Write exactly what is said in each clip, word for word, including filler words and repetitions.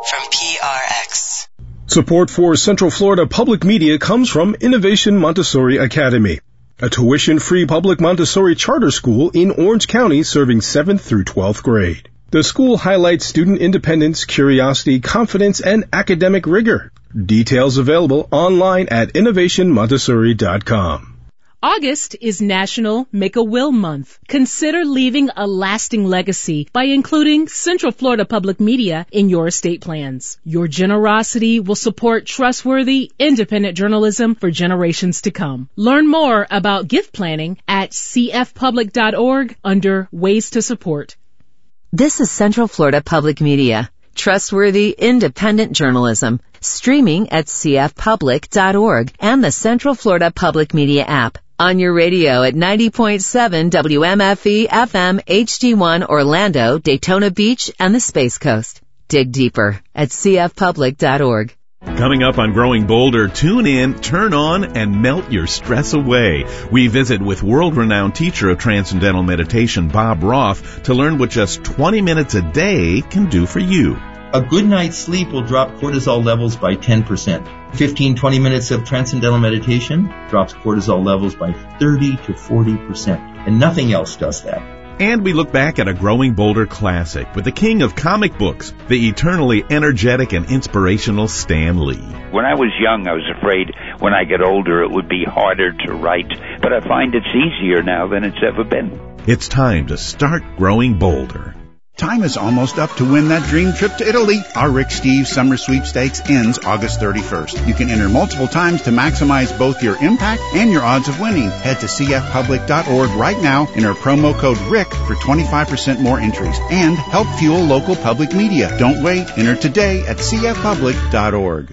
from P R X. Support for Central Florida Public Media comes from Innovation Montessori Academy, a tuition-free public Montessori charter school in Orange County serving seventh through twelfth grade. The school highlights student independence, curiosity, confidence, and academic rigor. Details available online at innovation montessori dot com. August is National Make a Will Month. Consider leaving a lasting legacy by including Central Florida Public Media in your estate plans. Your generosity will support trustworthy, independent journalism for generations to come. Learn more about gift planning at c f public dot org under Ways to Support. This is Central Florida Public Media. Trustworthy, independent journalism. Streaming at c f public dot org and the Central Florida Public Media app. On your radio at ninety point seven W M F E F M H D one Orlando, Daytona Beach, and the Space Coast. Dig deeper at c f public dot org. Coming up on Growing Bolder, tune in, turn on, and melt your stress away. We visit with world-renowned teacher of Transcendental Meditation, Bob Roth, to learn what just twenty minutes a day can do for you. A good night's sleep will drop cortisol levels by ten percent. fifteen, twenty minutes of Transcendental Meditation drops cortisol levels by thirty to forty percent. And nothing else does that. And we look back at a Growing Bolder classic with the king of comic books, the eternally energetic and inspirational Stan Lee. When I was young, I was afraid when I get older it would be harder to write. But I find it's easier now than it's ever been. It's time to start growing bolder. Time is almost up to win that dream trip to Italy. Our Rick Steves Summer Sweepstakes ends August thirty-first. You can enter multiple times to maximize both your impact and your odds of winning. Head to c f public dot org right now, enter promo code RICK for twenty-five percent more entries, and help fuel local public media. Don't wait. Enter today at c f public dot org.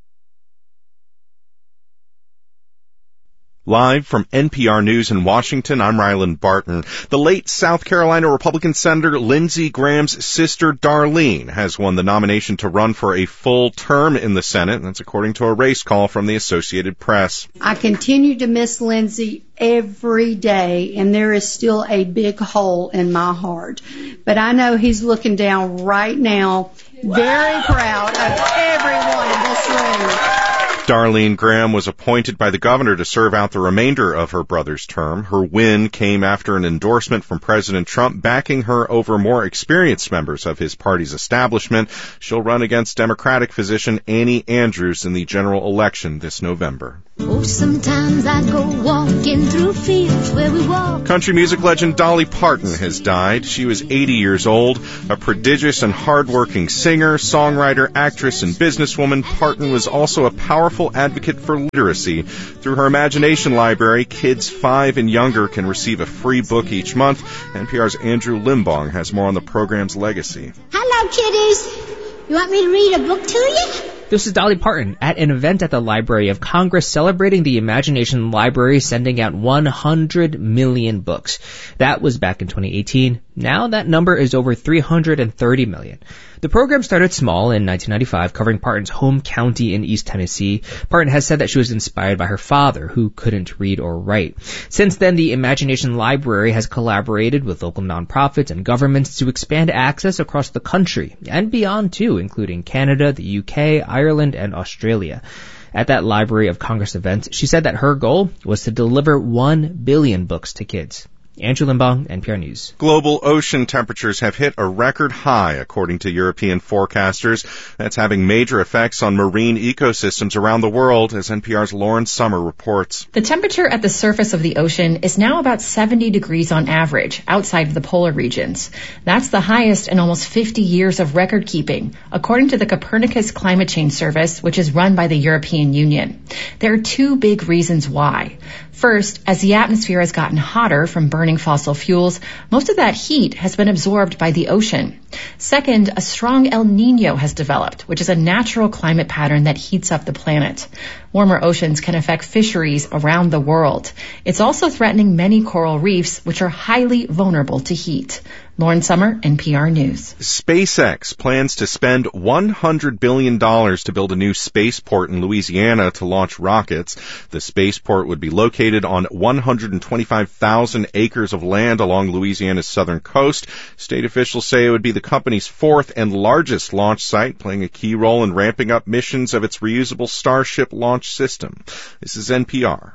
Live from N P R News in Washington, I'm Ryland Barton. The late South Carolina Republican Senator Lindsey Graham's sister Darlene has won the nomination to run for a full term in the Senate. That's according to a race call from the Associated Press. I continue to miss Lindsey every day, and there is still a big hole in my heart. But I know he's looking down right now, very proud of everyone in this room. Darlene Graham was appointed by the governor to serve out the remainder of her brother's term. Her win came after an endorsement from President Trump backing her over more experienced members of his party's establishment. She'll run against Democratic physician Annie Andrews in the general election this November. Oh, sometimes I go walking through fields where we walk. Country music legend Dolly Parton has died. She was eighty years old. A prodigious and hardworking singer, songwriter, actress, and businesswoman, Parton was also a powerful advocate for literacy. Through her Imagination Library, kids five and younger can receive a free book each month. N P R's Andrew Limbong has more on the program's legacy. Hello, kiddies. You want me to read a book to you? This is Dolly Parton at an event at the Library of Congress celebrating the Imagination Library sending out one hundred million books. That was back in twenty eighteen. Now that number is over three hundred thirty million. The program started small in nineteen ninety-five, covering Parton's home county in East Tennessee. Parton has said that she was inspired by her father, who couldn't read or write. Since then, the Imagination Library has collaborated with local nonprofits and governments to expand access across the country and beyond too, including Canada, the U K, Ireland, and Australia. At that Library of Congress event, she said that her goal was to deliver one billion books to kids. Andrew Limbong, N P R News. Global ocean temperatures have hit a record high, according to European forecasters. That's having major effects on marine ecosystems around the world, as N P R's Lauren Summer reports. The temperature at the surface of the ocean is now about seventy degrees on average, outside of the polar regions. That's the highest in almost fifty years of record keeping, according to the Copernicus Climate Change Service, which is run by the European Union. There are two big reasons why. First, as the atmosphere has gotten hotter from burning fossil fuels, most of that heat has been absorbed by the ocean. Second, a strong El Niño has developed, which is a natural climate pattern that heats up the planet. Warmer oceans can affect fisheries around the world. It's also threatening many coral reefs, which are highly vulnerable to heat. Lauren Summer, N P R News. SpaceX plans to spend one hundred billion dollars to build a new spaceport in Louisiana to launch rockets. The spaceport would be located on one hundred twenty-five thousand acres of land along Louisiana's southern coast. State officials say it would be the company's fourth and largest launch site, playing a key role in ramping up missions of its reusable Starship launch system. This is N P R.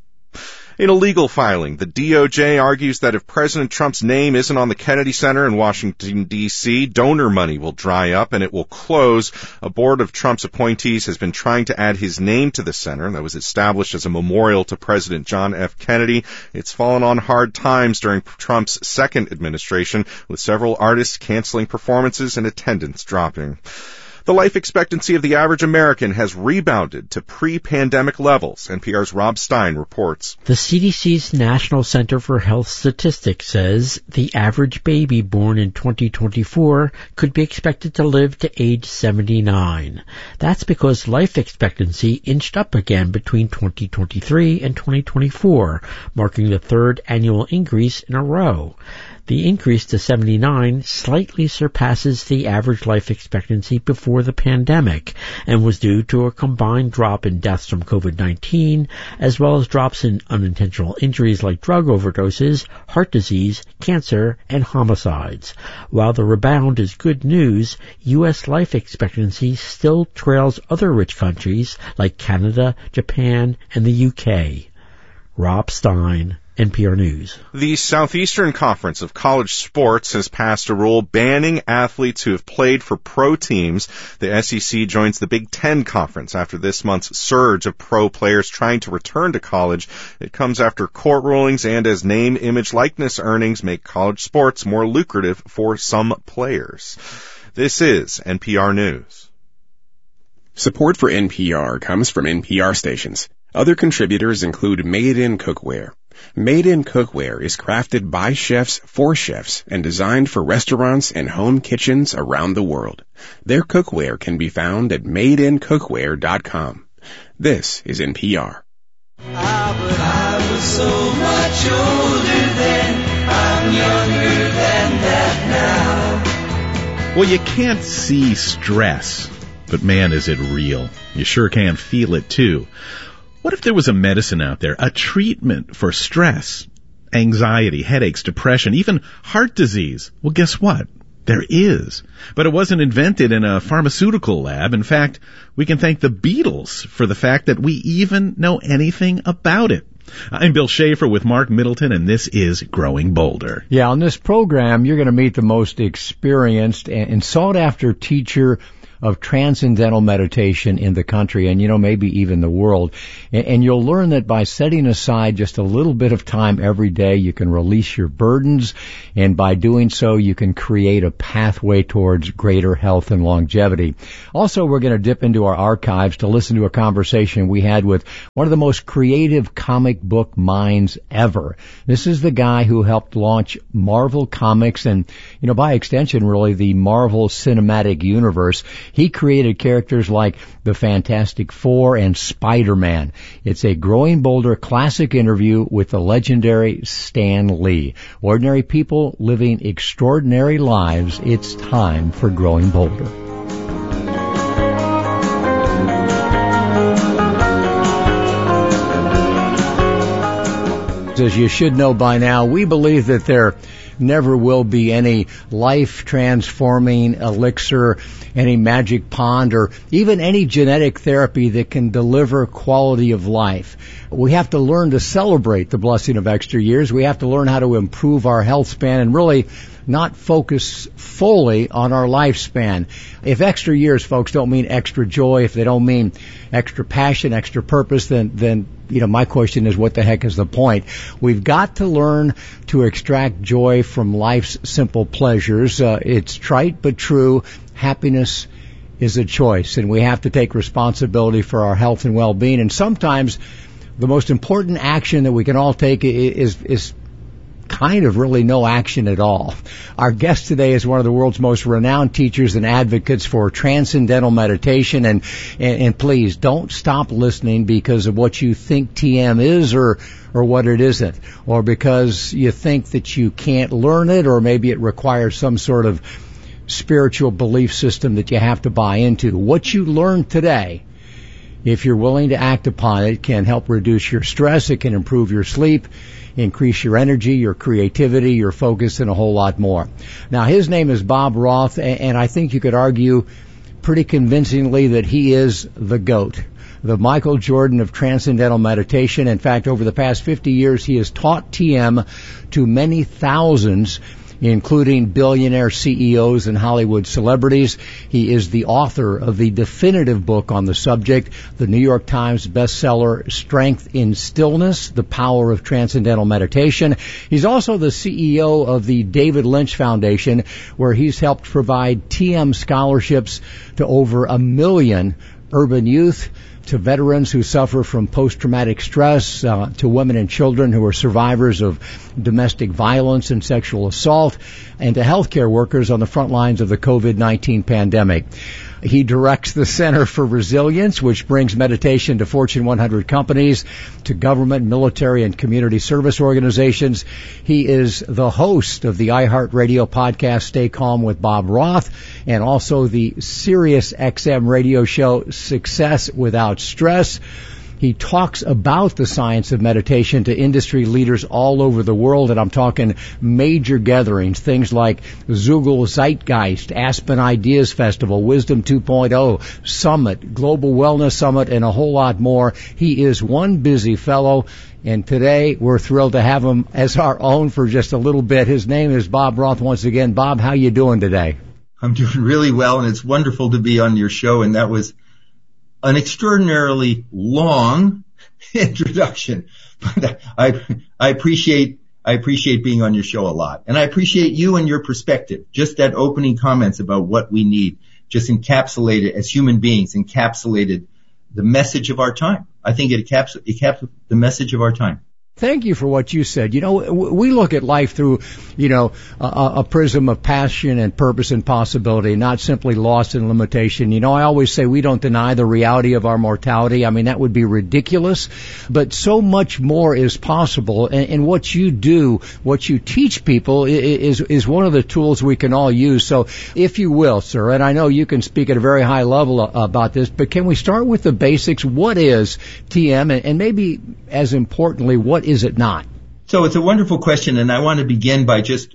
In a legal filing, the D O J argues that if President Trump's name isn't on the Kennedy Center in Washington, D C, donor money will dry up and it will close. A board of Trump's appointees has been trying to add his name to the center that was established as a memorial to President John F. Kennedy. It's fallen on hard times during Trump's second administration, with several artists canceling performances and attendance dropping. The life expectancy of the average American has rebounded to pre-pandemic levels. N P R's Rob Stein reports. The C D C's National Center for Health Statistics says the average baby born in twenty twenty-four could be expected to live to age seventy-nine. That's because life expectancy inched up again between twenty twenty-three and twenty twenty-four, marking the third annual increase in a row. The increase to seventy-nine slightly surpasses the average life expectancy before the pandemic and was due to a combined drop in deaths from COVID nineteen as well as drops in unintentional injuries like drug overdoses, heart disease, cancer, and homicides. While the rebound is good news, U S life expectancy still trails other rich countries like Canada, Japan, and the U K. Rob Stein, N P R News. The Southeastern Conference of College Sports has passed a rule banning athletes who have played for pro teams. The S E C joins the Big Ten Conference after this month's surge of pro players trying to return to college. It comes after court rulings and as name, image, likeness earnings make college sports more lucrative for some players. This is N P R News. Support for N P R comes from N P R stations. Other contributors include Made in Cookware. Made in Cookware is crafted by chefs for chefs and designed for restaurants and home kitchens around the world. Their cookware can be found at made in cookware dot com. This is N P R. Ah, but I was so much older then, I'm younger than that now. Well, you can't see stress, but man, is it real. You sure can feel it too. What if there was a medicine out there, a treatment for stress, anxiety, headaches, depression, even heart disease? Well, guess what? There is. But it wasn't invented in a pharmaceutical lab. In fact, we can thank the Beatles for the fact that we even know anything about it. I'm Bill Schaefer with Mark Middleton, and this is Growing Bolder. Yeah, on this program, you're going to meet the most experienced and sought-after teacher of transcendental meditation in the country and, you know, maybe even the world. And, and you'll learn that by setting aside just a little bit of time every day, you can release your burdens, and by doing so, you can create a pathway towards greater health and longevity. Also, we're going to dip into our archives to listen to a conversation we had with one of the most creative comic book minds ever. This is the guy who helped launch Marvel Comics and, you know, by extension, really the Marvel Cinematic Universe. He created characters like the Fantastic Four and Spider-Man. It's a Growing Bolder classic interview with the legendary Stan Lee. Ordinary people living extraordinary lives. It's time for Growing Bolder. As you should know by now, we believe that there never will be any life-transforming elixir, any magic pond, or even any genetic therapy that can deliver quality of life. We have to learn to celebrate the blessing of extra years. We have to learn how to improve our health span and really not focus fully on our lifespan. If extra years, folks, don't mean extra joy, if they don't mean extra passion, extra purpose, then, then, you know, my question is, what the heck is the point? We've got to learn to extract joy from life's simple pleasures. Uh, it's trite but true. Happiness is a choice, and we have to take responsibility for our health and well-being. And sometimes the most important action that we can all take is, is kind of really no action at all. Our guest today is one of the world's most renowned teachers and advocates for transcendental meditation, and, and, and please don't stop listening because of what you think T M is or or what it isn't, or because you think that you can't learn it, or maybe it requires some sort of spiritual belief system that you have to buy into. What you learn today, if you're willing to act upon it, can help reduce your stress, it can improve your sleep, increase your energy, your creativity, your focus, and a whole lot more. Now, his name is Bob Roth, and I think you could argue pretty convincingly that he is the GOAT, the Michael Jordan of transcendental meditation. In fact, over the past fifty years, he has taught T M to many thousands, including billionaire C E Os and Hollywood celebrities. He is the author of the definitive book on the subject, the New York Times bestseller, Strength in Stillness, The Power of Transcendental Meditation. He's also the C E O of the David Lynch Foundation, where he's helped provide T M scholarships to over a million urban youth, to veterans who suffer from post-traumatic stress, uh, to women and children who are survivors of domestic violence and sexual assault, and to healthcare workers on the front lines of the covid nineteen pandemic. He directs the Center for Resilience, which brings meditation to Fortune one hundred companies, to government, military, and community service organizations. He is the host of the iHeartRadio podcast, Stay Calm with Bob Roth, and also the Sirius X M radio show, Success Without Stress. He talks about the science of meditation to industry leaders all over the world, and I'm talking major gatherings, things like Zoogle Zeitgeist, Aspen Ideas Festival, Wisdom two point oh, Summit, Global Wellness Summit, and a whole lot more. He is one busy fellow, and today we're thrilled to have him as our own for just a little bit. His name is Bob Roth once again. Bob, how you doing today? I'm doing really well, and it's wonderful to be on your show, and that was an extraordinarily long introduction, but I, I appreciate, I appreciate being on your show a lot. And I appreciate you and your perspective. Just that opening comments about what we need, just encapsulated as human beings, encapsulated the message of our time. I think it encapsulated, encapsulated the message of our time. Thank you for what you said. You know, we look at life through, you know, a, a prism of passion and purpose and possibility, not simply loss and limitation. You know, I always say we don't deny the reality of our mortality. I mean, that would be ridiculous. But so much more is possible. And, and what you do, what you teach people is, is one of the tools we can all use. So if you will, sir, and I know you can speak at a very high level about this, but can we start with the basics? What is T M? And, and maybe as importantly, what is it not? So it's a wonderful question, and I want to begin by just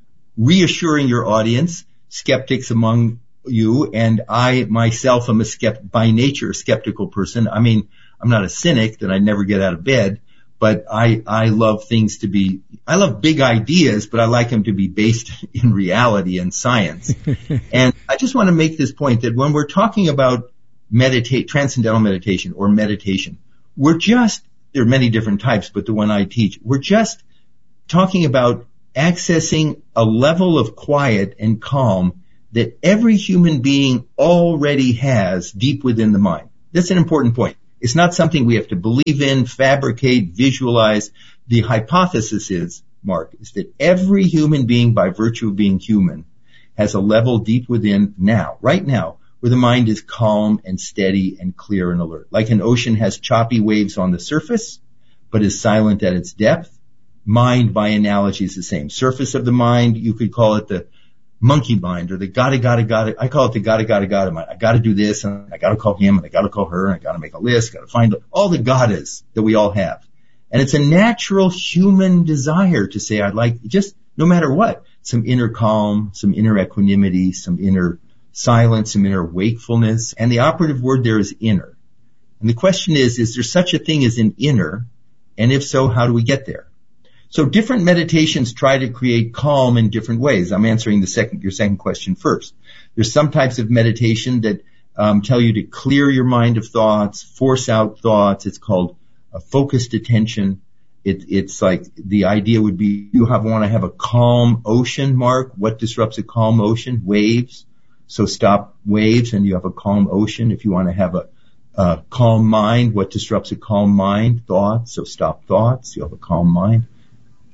reassuring your audience, skeptics among you, and I myself am a skept- by nature a skeptical person. I mean, I'm not a cynic that I never get out of bed, but I, I love things to be, I love big ideas, but I like them to be based in reality and science. And I just want to make this point that when we're talking about meditate, transcendental meditation or meditation, we're just, there are many different types, but the one I teach, we're just talking about accessing a level of quiet and calm that every human being already has deep within the mind. That's an important point. It's not something we have to believe in, fabricate, visualize. The hypothesis is, Mark, is that every human being, by virtue of being human, has a level deep within now, right now, where the mind is calm and steady and clear and alert. Like an ocean has choppy waves on the surface, but is silent at its depth. Mind, by analogy, is the same. Surface of the mind, you could call it the monkey mind or the gotta, gotta, gotta. I call it the gotta, gotta, gotta mind. I gotta do this, and I gotta call him, and I gotta call her, and I gotta make a list, gotta find all the gottas that we all have. And it's a natural human desire to say, I'd like, just no matter what, some inner calm, some inner equanimity, some inner silence, some inner wakefulness, and the operative word there is inner. And the question is, is there such a thing as an inner? And if so, how do we get there? So different meditations try to create calm in different ways. I'm answering the second, your second question first. There's some types of meditation that um, tell you to clear your mind of thoughts, force out thoughts. It's called a focused attention. It, it's like the idea would be you have want to have a calm ocean, Mark. What disrupts a calm ocean? Waves. So stop waves and you have a calm ocean. If you want to have a, a calm mind, what disrupts a calm mind? Thoughts. So stop thoughts. You have a calm mind.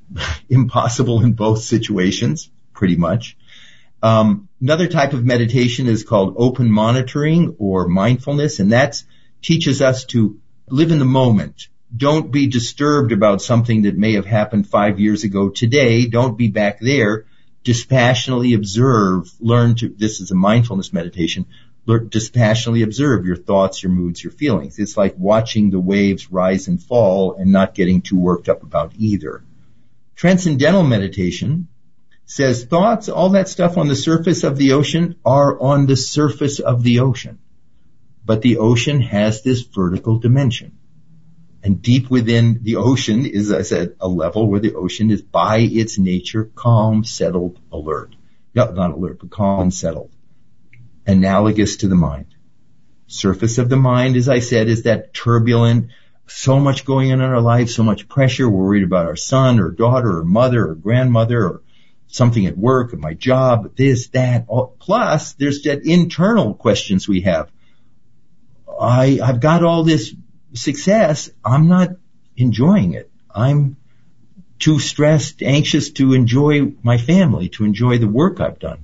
impossible in both situations, pretty much. Um, another type of meditation is called open monitoring or mindfulness, and that teaches us to live in the moment. Don't be disturbed about something that may have happened five years ago today. Don't be back there. Dispassionately observe. Learn to, this is a mindfulness meditation, learn, dispassionately observe your thoughts, your moods, your feelings. It's like watching the waves rise and fall and not getting too worked up about either. Transcendental meditation says thoughts, all that stuff on the surface of the ocean are on the surface of the ocean. But the ocean has this vertical dimension. And deep within the ocean is, as I said, a level where the ocean is by its nature calm, settled, alert. No, not alert, but calm and settled. Analogous to the mind. Surface of the mind, as I said, is that turbulent, so much going on in our life, so much pressure. We're worried about our son or daughter or mother or grandmother or something at work or my job, this, that. All. Plus, there's that internal questions we have. I, I've got all this success. I'm not enjoying it. I'm too stressed, anxious to enjoy my family, to enjoy the work I've done.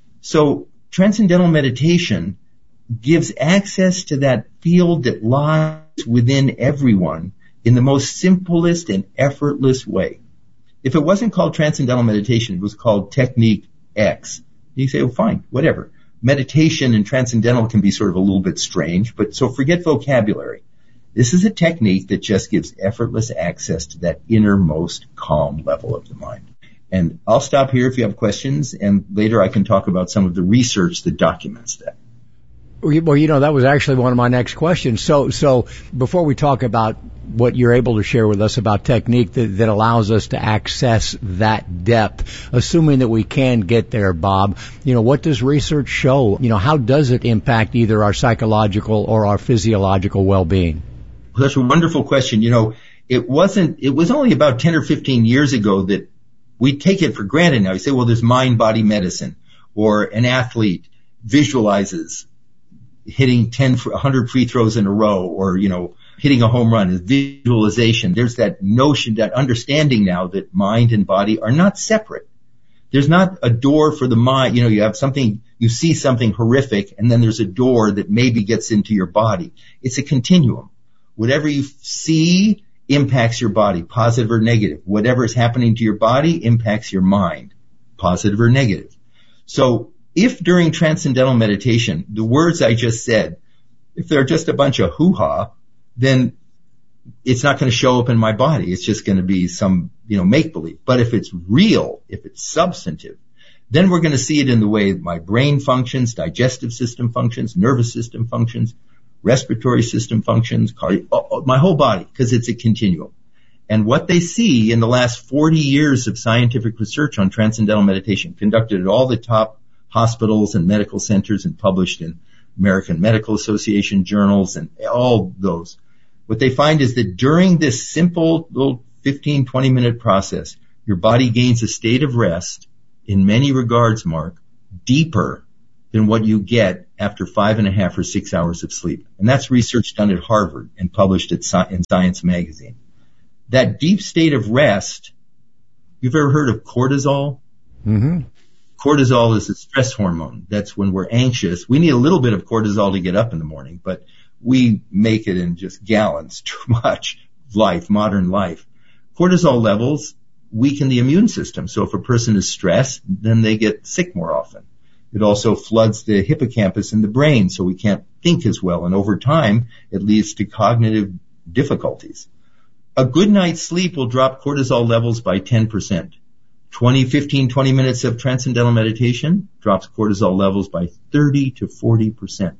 So transcendental meditation gives access to that field that lies within everyone in the most simplest and effortless way. If it wasn't called transcendental meditation, it was called technique X. You say, well, fine, whatever. Meditation and transcendental can be sort of a little bit strange, but so forget vocabulary. This is a technique that just gives effortless access to that innermost calm level of the mind. And I'll stop here if you have questions, and later I can talk about some of the research that documents that. Well, you know, that was actually one of my next questions. So, so before we talk about what you're able to share with us about technique that, that allows us to access that depth, assuming that we can get there, Bob, you know, what does research show? You know, how does it impact either our psychological or our physiological well-being? Well, that's a wonderful question. You know, it wasn't, it was only about ten or fifteen years ago that we take it for granted now. You say, well, there's mind-body medicine, or an athlete visualizes hitting ten, one hundred free throws in a row, or, you know, hitting a home run, visualization. There's that notion, that understanding now that mind and body are not separate. There's not a door for the mind. You know, you have something, you see something horrific, and then there's a door that maybe gets into your body. It's a continuum. Whatever you see impacts your body, positive or negative. Whatever is happening to your body impacts your mind, positive or negative. So if during transcendental meditation, the words I just said, if they're just a bunch of hoo-ha, then it's not going to show up in my body. It's just going to be some, you know, make-believe. But if it's real, if it's substantive, then we're going to see it in the way my brain functions, digestive system functions, nervous system functions, respiratory system functions, cardio, my whole body, because it's a continuum. And what they see in the last forty years of scientific research on transcendental meditation, conducted at all the top hospitals and medical centers and published in American Medical Association journals and all those, what they find is that during this simple little fifteen, twenty minute process, your body gains a state of rest, in many regards, Mark, deeper than what you get after five and a half or six hours of sleep. And that's research done at Harvard and published at Sci- in Science magazine. That deep state of rest, you've ever heard of cortisol? Mm-hmm. Cortisol is a stress hormone. That's when we're anxious. We need a little bit of cortisol to get up in the morning, but we make it in just gallons, too much. Life, modern life. Cortisol levels weaken the immune system. So if a person is stressed, then they get sick more often. It also floods the hippocampus in the brain, so we can't think as well. And over time, it leads to cognitive difficulties. A good night's sleep will drop cortisol levels by ten percent. twenty, fifteen, twenty minutes of transcendental meditation drops cortisol levels by thirty to forty percent.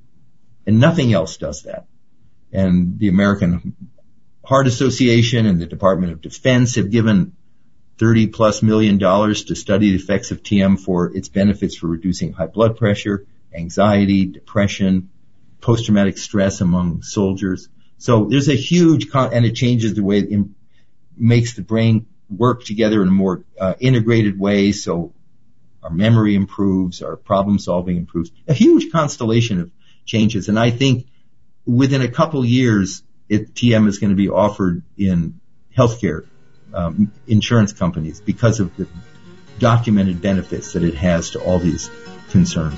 And nothing else does that. And the American Heart Association and the Department of Defense have given thirty plus million dollars to study the effects of T M for its benefits for reducing high blood pressure, anxiety, depression, post-traumatic stress among soldiers. So there's a huge, con- and it changes the way it im- makes the brain work together in a more uh, integrated way. So our memory improves, our problem solving improves, a huge constellation of changes. And I think within a couple years, it, T M is going to be offered in healthcare um, insurance companies because of the documented benefits that it has to all these concerns.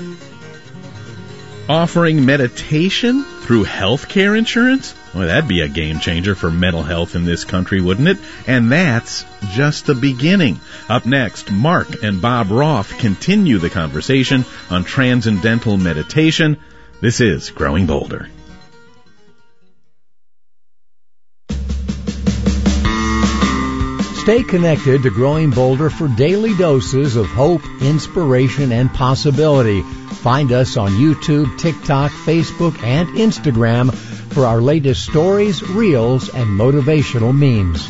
Offering meditation through healthcare insurance? Well, that'd be a game changer for mental health in this country, wouldn't it? And that's just the beginning. Up next, Mark and Bob Roth continue the conversation on transcendental meditation. This is Growing Bolder. Stay connected to Growing Bolder for daily doses of hope, inspiration, and possibility. Find us on YouTube, TikTok, Facebook, and Instagram for our latest stories, reels, and motivational memes.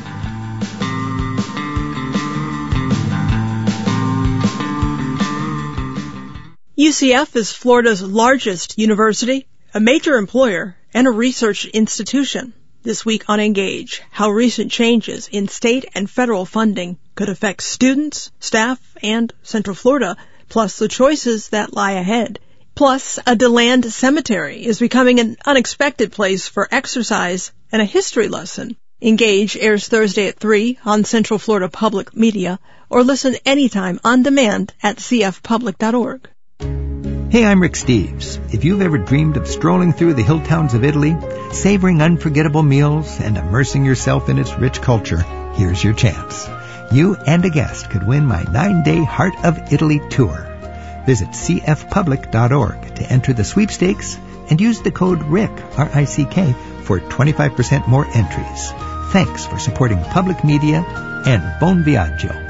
U C F is Florida's largest university, a major employer, and a research institution. This week on Engage, how recent changes in state and federal funding could affect students, staff, and Central Florida, plus the choices that lie ahead. Plus, a DeLand cemetery is becoming an unexpected place for exercise and a history lesson. Engage airs Thursday at three on Central Florida Public Media, or listen anytime on demand at c f public dot org. Hey, I'm Rick Steves. If you've ever dreamed of strolling through the hill towns of Italy, savoring unforgettable meals, and immersing yourself in its rich culture, here's your chance. You and a guest could win my nine-day Heart of Italy tour. Visit c f public dot org to enter the sweepstakes and use the code R I C K, R I C K, for twenty-five percent more entries. Thanks for supporting public media and Bon Viaggio.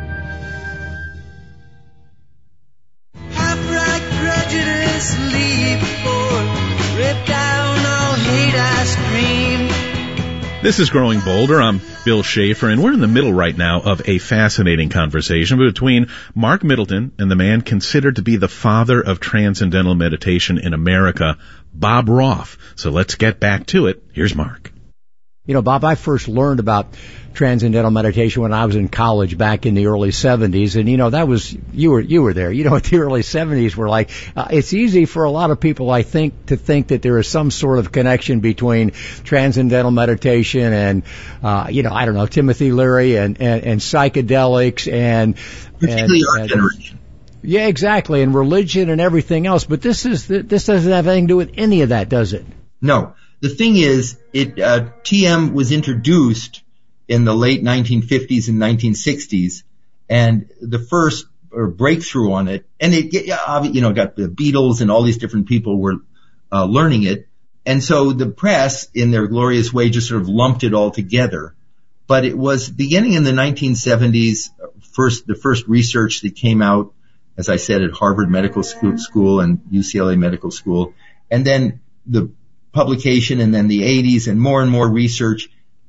This is Growing Bolder. I'm Bill Schaefer, and we're in the middle right now of a fascinating conversation between Mark Middleton and the man considered to be the father of transcendental meditation in America, Bob Roth. So let's get back to it. Here's Mark. You know, Bob, I first learned about transcendental meditation when I was in college back in the early seventies, and you know that was you were you were there. You know what the early seventies were like. Uh, it's easy for a lot of people, I think, to think that there is some sort of connection between transcendental meditation and uh, you know I don't know Timothy Leary and and, and psychedelics and particularly and, our generation. Yeah, exactly, and religion and everything else. But this is this doesn't have anything to do with any of that, does it? No. The thing is, it uh, T M was introduced in the late nineteen fifties and nineteen sixties, and the first or breakthrough on it, and it you know got the Beatles and all these different people were uh, learning it, and so the press, in their glorious way, just sort of lumped it all together. But it was beginning in the nineteen seventies, first the first research that came out, as I said, at Harvard Medical School and U C L A Medical School, and then the publication, and then the eighties, and more and more research,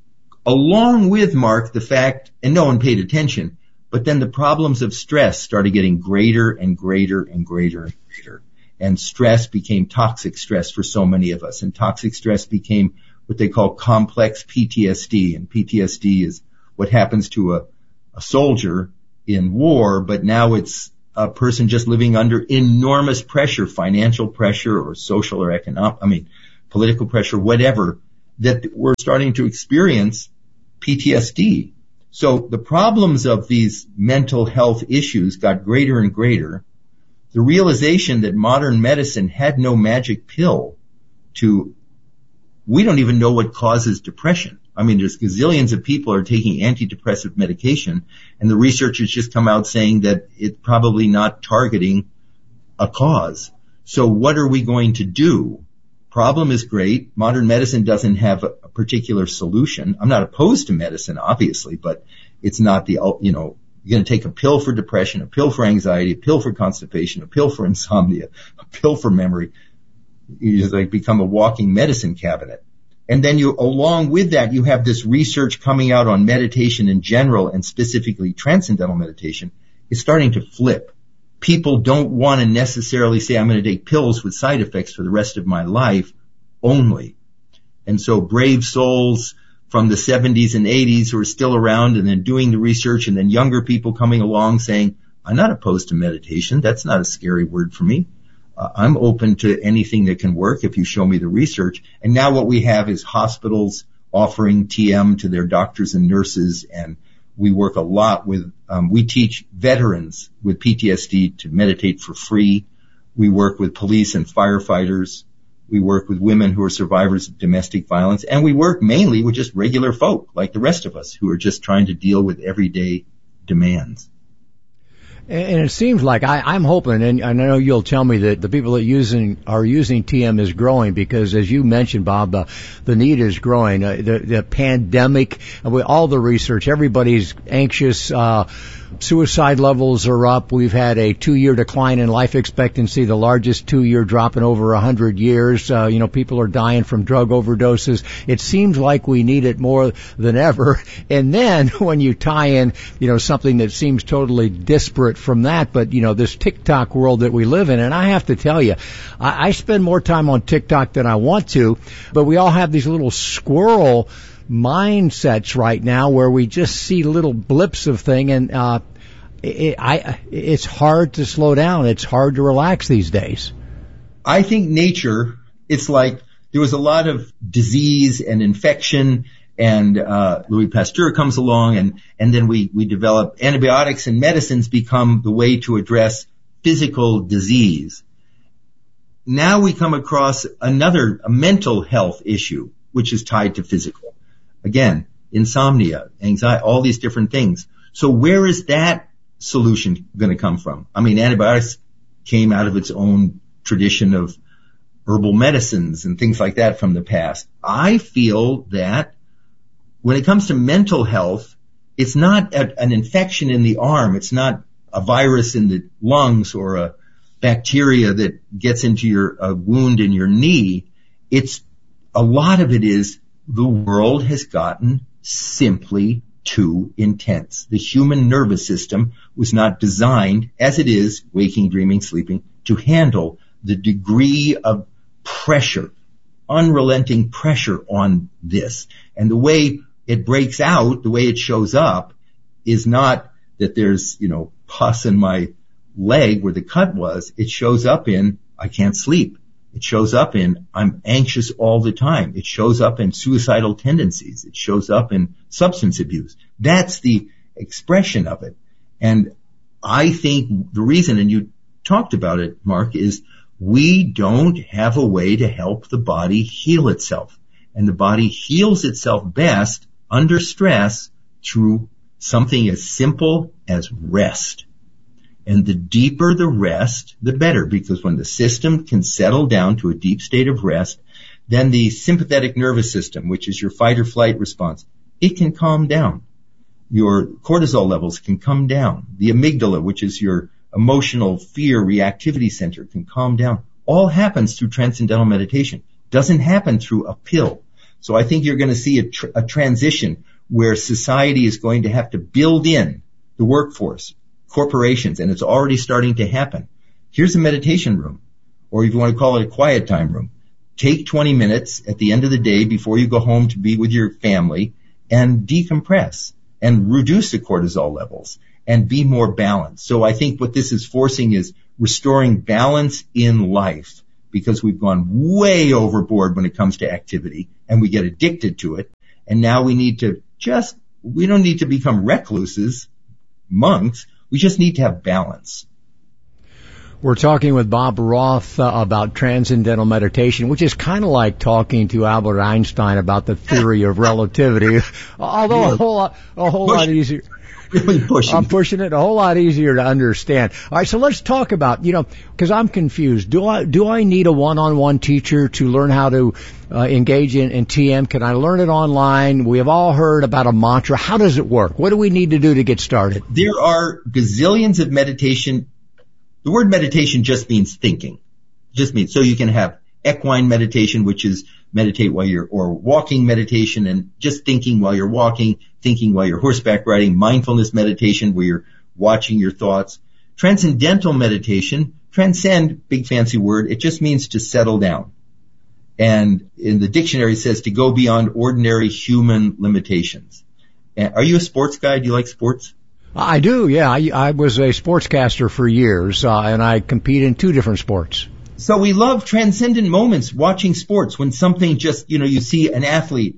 along with, Mark, the fact, and no one paid attention, but then the problems of stress started getting greater and greater and greater and greater. And stress became toxic stress for so many of us. And toxic stress became what they call complex P T S D. And P T S D is what happens to a, a soldier in war, but now it's a person just living under enormous pressure, financial pressure or social or economic, I mean, political pressure, whatever, that we're starting to experience P T S D. So the problems of these mental health issues got greater and greater. The realization that modern medicine had no magic pill to, we don't even know what causes depression. I mean, there's gazillions of people are taking antidepressant medication, and the researchers just come out saying that it's probably not targeting a cause. So what are we going to do? Problem is great. Modern medicine doesn't have a particular solution. I'm not opposed to medicine, obviously, but it's not the, you know, you're going to take a pill for depression, a pill for anxiety, a pill for constipation, a pill for insomnia, a pill for memory. You just like become a walking medicine cabinet. And then you, along with that, you have this research coming out on meditation in general and specifically transcendental meditation. It's starting to flip. People don't want to necessarily say, I'm going to take pills with side effects for the rest of my life only. And so brave souls from the seventies and eighties who are still around and then doing the research, and then younger people coming along saying, I'm not opposed to meditation. That's not a scary word for me. Uh, I'm open to anything that can work if you show me the research. And now what we have is hospitals offering T M to their doctors and nurses. And we work a lot with, um, we teach veterans with P T S D to meditate for free. We work with police and firefighters. We work with women who are survivors of domestic violence. And we work mainly with just regular folk like the rest of us who are just trying to deal with everyday demands. And it seems like I, I'm hoping, and I know you'll tell me that the people that using are using T M is growing because, as you mentioned, Bob, uh, the need is growing. Uh, the, the pandemic, with all the research, everybody's anxious. Uh, suicide levels are up. We've had a two-year decline in life expectancy, the largest two-year drop in over a hundred years. Uh, you know, people are dying from drug overdoses. It seems like we need it more than ever. And then when you tie in, you know, something that seems totally disparate from that, but, you know, this TikTok world that we live in, and I have to tell you, I, I spend more time on TikTok than I want to, but we all have these little squirrel mindsets right now where we just see little blips of thing, and uh, it, I, it's hard to slow down. It's hard to relax these days. I think nature, it's like there was a lot of disease and infection, and uh Louis Pasteur comes along, and and then we we develop antibiotics, and medicines become the way to address physical disease. Now we come across another a mental health issue, which is tied to physical. Again, insomnia, anxiety, all these different things. So where is that solution going to come from? I mean, antibiotics came out of its own tradition of herbal medicines and things like that from the past. I feel that when it comes to mental health, it's not a, an infection in the arm. It's not a virus in the lungs or a bacteria that gets into your a wound in your knee. It's a lot of it is the world has gotten simply too intense. The human nervous system was not designed, as it is, waking, dreaming, sleeping, to handle the degree of pressure, unrelenting pressure on this. And the way it breaks out, the way it shows up, is not that there's, you know, pus in my leg where the cut was. It shows up in, I can't sleep. It shows up in, I'm anxious all the time. It shows up in suicidal tendencies. It shows up in substance abuse. That's the expression of it. And I think the reason, and you talked about it, Mark, is we don't have a way to help the body heal itself. And the body heals itself best under stress through something as simple as rest. And the deeper the rest, the better, because when the system can settle down to a deep state of rest, then the sympathetic nervous system, which is your fight or flight response, it can calm down. Your cortisol levels can come down. The amygdala, which is your emotional fear reactivity center, can calm down. All happens through transcendental meditation. Doesn't happen through a pill. So I think you're going to see a, tr- a transition where society is going to have to build in the workforce, corporations, and it's already starting to happen. Here's a meditation room, or if you want to call it a quiet time room. Take twenty minutes at the end of the day before you go home to be with your family and decompress and reduce the cortisol levels and be more balanced. So I think what this is forcing is restoring balance in life, because we've gone way overboard when it comes to activity and we get addicted to it. And now we need to just, we don't need to become recluses, monks. We just need to have balance. We're talking with Bob Roth uh, about transcendental meditation, which is kind of like talking to Albert Einstein about the theory of relativity, although a whole lot, a whole lot easier. Really pushing. I'm pushing it a whole lot easier to understand. All right, so let's talk about, you know, because I'm confused. Do I do I need a one-on-one teacher to learn how to uh, engage in, in T M? Can I learn it online? We have all heard about a mantra. How does it work? What do we need to do to get started? There are gazillions of meditation. The word meditation just means thinking. Just means, so you can have equine meditation, which is meditate while you're, or walking meditation and just thinking while you're walking, thinking while you're horseback riding, mindfulness meditation where you're watching your thoughts. Transcendental meditation, transcend, big fancy word, it just means to settle down. And in the dictionary it says to go beyond ordinary human limitations. And are you a sports guy? Do you like sports? I do, yeah. I, I was a sportscaster for years, uh, and I compete in two different sports. So we love transcendent moments watching sports when something just, you know, you see an athlete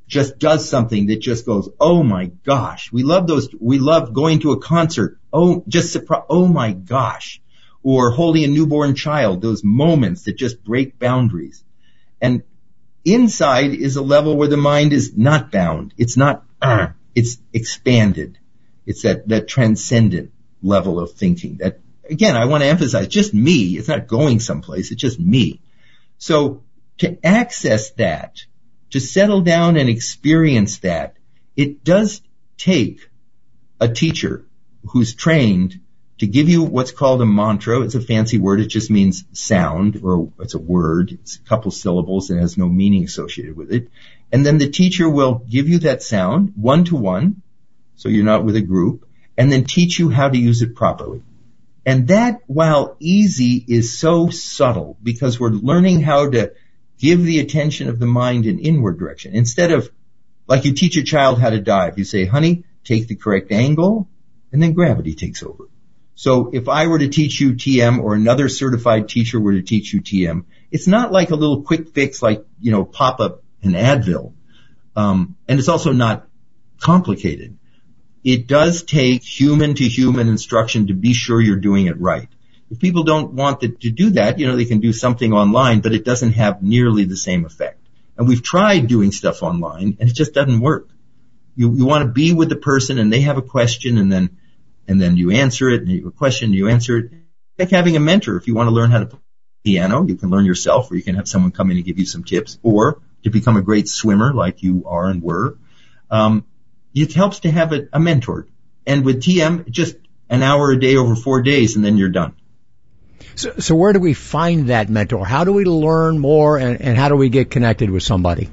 just does something that just goes, oh my gosh. We love those. We love going to a concert. Oh, just surprise. Oh my gosh. Or holding a newborn child. Those moments that just break boundaries. And inside is a level where the mind is not bound. It's not, uh, it's expanded. It's that, that transcendent level of thinking that, again, I want to emphasize, just me. It's not going someplace. It's just me. So to access that, to settle down and experience that, it does take a teacher who's trained to give you what's called a mantra. It's a fancy word. It just means sound, or it's a word. It's a couple syllables and has no meaning associated with it. And then the teacher will give you that sound one to one, so you're not with a group, and then teach you how to use it properly. And that, while easy, is so subtle because we're learning how to give the attention of the mind in inward direction. Instead of, like you teach a child how to dive, you say, honey, take the correct angle, and then gravity takes over. So if I were to teach you T M, or another certified teacher were to teach you T M, it's not like a little quick fix like, you know, pop up an Advil. Um, and it's also not complicated. It does take human to human instruction to be sure you're doing it right. If people don't want to, to do that, you know, they can do something online, but it doesn't have nearly the same effect. And we've tried doing stuff online, and it just doesn't work. You, you want to be with the person, and they have a question, and then, and then you answer it, and you have a question, and you answer it. It's like having a mentor. If you want to learn how to play piano, you can learn yourself, or you can have someone come in and give you some tips, or to become a great swimmer like you are and were. Um, it helps to have a, a mentor. And with T M, just an hour a day over four days, and then you're done. So, so where do we find that mentor? How do we learn more, and, and how do we get connected with somebody?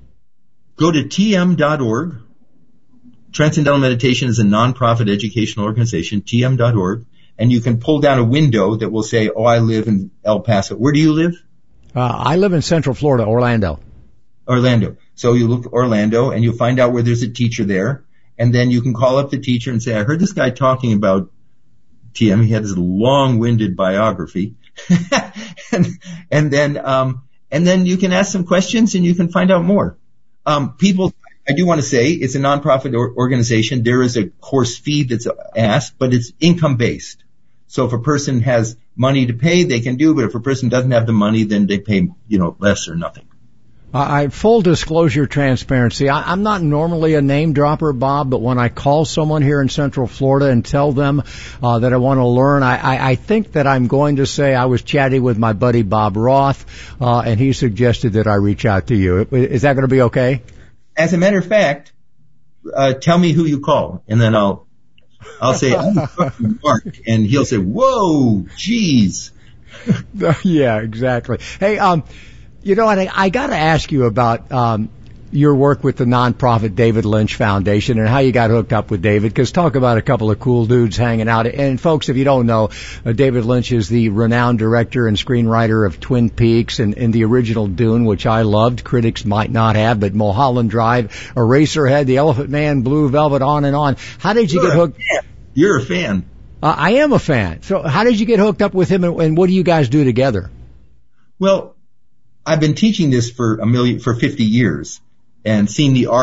Go to T M dot org. Transcendental Meditation is a nonprofit educational organization, T M dot org, and you can pull down a window that will say, oh, I live in El Paso. Where do you live? Uh, I live in Central Florida, Orlando. Orlando. So you look Orlando, and you'll find out where there's a teacher there, and then you can call up the teacher and say, I heard this guy talking about T M. He had this long-winded biography. and, and then, um, and then you can ask some questions and you can find out more. Um, people, I do want to say it's a nonprofit or- organization. There is a course fee that's asked, but it's income-based. So if a person has money to pay, they can do, but if a person doesn't have the money, then they pay, you know, less or nothing. I, full disclosure, transparency, I, I'm not normally a name dropper, Bob, but when I call someone here in Central Florida and tell them uh, that I want to learn, I, I, I think that I'm going to say I was chatting with my buddy Bob Roth, uh, and he suggested that I reach out to you. Is that going to be okay? As a matter of fact, uh, tell me who you call, and then I'll I'll say, I'm fucking Mark, and he'll say, whoa, geez. Yeah, exactly. Hey, um... You know, I, I got to ask you about um, your work with the nonprofit David Lynch Foundation and how you got hooked up with David, because talk about a couple of cool dudes hanging out. And, folks, if you don't know, uh, David Lynch is the renowned director and screenwriter of Twin Peaks and, and the original Dune, which I loved. Critics might not have, but Mulholland Drive, Eraserhead, The Elephant Man, Blue Velvet, on and on. How did you You're get hooked? You're a fan. Uh, I am a fan. So how did you get hooked up with him, and, and what do you guys do together? Well, I've been teaching this for a million, for fifty years, and seen the art